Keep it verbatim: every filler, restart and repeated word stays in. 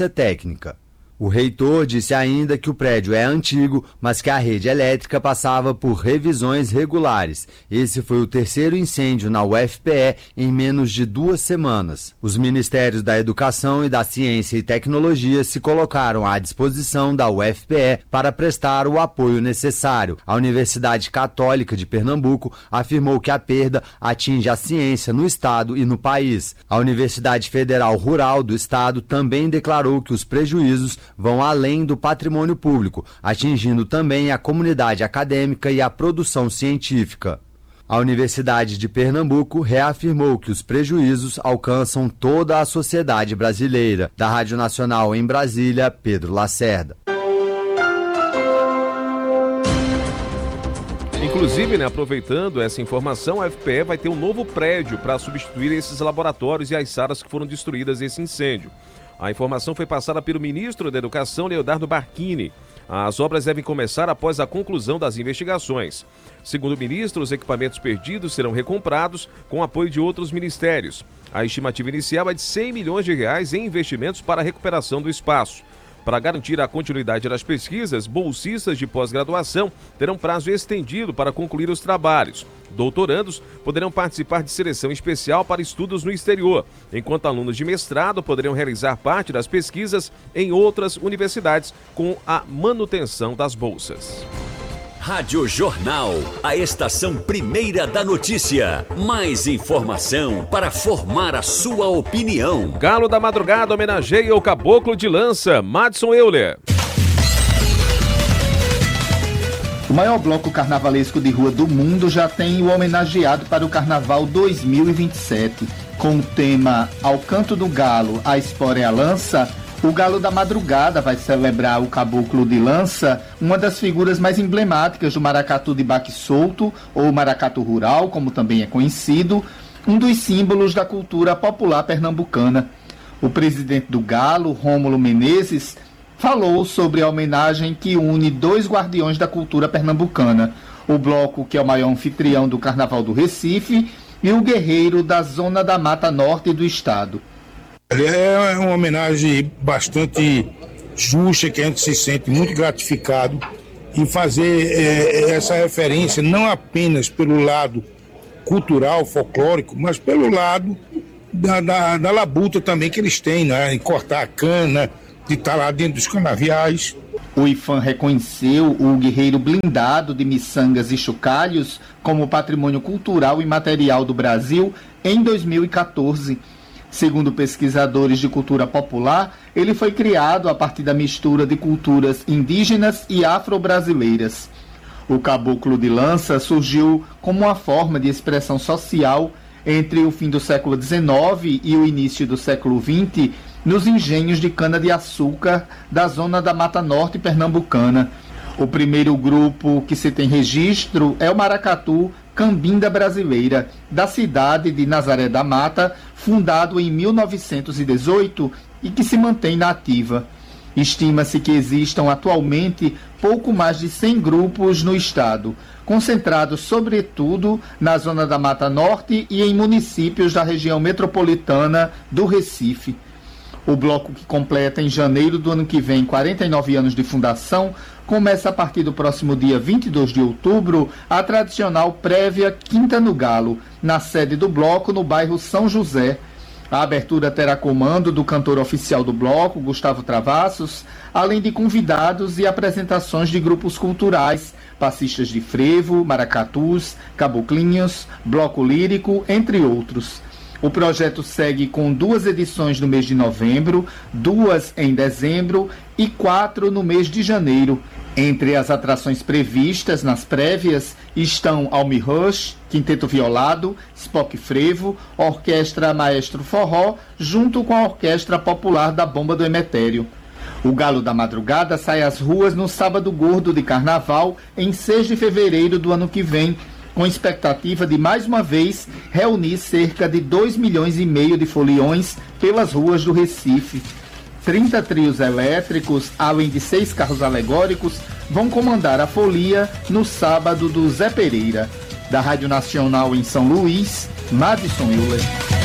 assistência técnica. O reitor disse ainda que o prédio é antigo, mas que a rede elétrica passava por revisões regulares. Esse foi o terceiro incêndio na U F P E em menos de duas semanas. Os Ministérios da Educação e da Ciência e Tecnologia se colocaram à disposição da U F P E para prestar o apoio necessário. A Universidade Católica de Pernambuco afirmou que a perda atinge a ciência no estado e no país. A Universidade Federal Rural do estado também declarou que os prejuízos vão além do patrimônio público, atingindo também a comunidade acadêmica e a produção científica. A Universidade de Pernambuco reafirmou que os prejuízos alcançam toda a sociedade brasileira. Da Rádio Nacional em Brasília, Pedro Lacerda. Inclusive, né, aproveitando essa informação, a U F P E vai ter um novo prédio para substituir esses laboratórios e as salas que foram destruídas nesse incêndio. A informação foi passada pelo ministro da Educação, Leonardo Barquini. As obras devem começar após a conclusão das investigações. Segundo o ministro, os equipamentos perdidos serão recomprados com apoio de outros ministérios. A estimativa inicial é de cem milhões de reais em investimentos para a recuperação do espaço. Para garantir a continuidade das pesquisas, bolsistas de pós-graduação terão prazo estendido para concluir os trabalhos. Doutorandos poderão participar de seleção especial para estudos no exterior, enquanto alunos de mestrado poderão realizar parte das pesquisas em outras universidades com a manutenção das bolsas. Rádio Jornal, a estação primeira da notícia. Mais informação para formar a sua opinião. Galo da Madrugada homenageia o Caboclo de Lança, Madison Euler. O maior bloco carnavalesco de rua do mundo já tem o homenageado para o Carnaval dois mil e vinte e sete. Com o tema Ao Canto do Galo, a Espora e a Lança, o Galo da Madrugada vai celebrar o Caboclo de Lança, uma das figuras mais emblemáticas do maracatu de baque solto, ou maracatu rural, como também é conhecido, um dos símbolos da cultura popular pernambucana. O presidente do Galo, Rômulo Menezes, falou sobre a homenagem que une dois guardiões da cultura pernambucana, o bloco que é o maior anfitrião do Carnaval do Recife e o guerreiro da Zona da Mata Norte do estado. É uma homenagem bastante justa, que a gente se sente muito gratificado em fazer é, essa referência, não apenas pelo lado cultural, folclórico, mas pelo lado da, da, da labuta também que eles têm, né? Em cortar a cana, de estar lá dentro dos canaviais. O I F A M reconheceu o guerreiro blindado de miçangas e chocalhos como patrimônio cultural e material do Brasil em dois mil e quatorze. Segundo pesquisadores de cultura popular, ele foi criado a partir da mistura de culturas indígenas e afro-brasileiras. O Caboclo de Lança surgiu como uma forma de expressão social entre o fim do século dezenove e o início do século vinte nos engenhos de cana-de-açúcar da zona da Mata Norte pernambucana. O primeiro grupo que se tem registro é o Maracatu Cambinda Brasileira, da cidade de Nazaré da Mata, fundado em mil novecentos e dezoito e que se mantém na ativa. Estima-se que existam atualmente pouco mais de cem grupos no estado, concentrados sobretudo na zona da Mata Norte e em municípios da região metropolitana do Recife. O bloco, que completa em janeiro do ano que vem quarenta e nove anos de fundação, começa a partir do próximo dia vinte e dois de outubro a tradicional prévia Quinta no Galo, na sede do bloco, no bairro São José. A abertura terá comando do cantor oficial do bloco, Gustavo Travassos, além de convidados e apresentações de grupos culturais, passistas de frevo, maracatus, caboclinhos, bloco lírico, entre outros. O projeto segue com duas edições no mês de novembro, duas em dezembro e quatro no mês de janeiro. Entre as atrações previstas nas prévias estão Almi Rush, Quinteto Violado, Spock Frevo, Orquestra Maestro Forró, junto com a Orquestra Popular da Bomba do Emetério. O Galo da Madrugada sai às ruas no Sábado Gordo de Carnaval, em seis de fevereiro do ano que vem, com expectativa de, mais uma vez, reunir cerca de dois milhões e meio de foliões pelas ruas do Recife. trinta trios elétricos, além de seis carros alegóricos, vão comandar a folia no sábado do Zé Pereira. Da Rádio Nacional em São Luís, Madison Euler.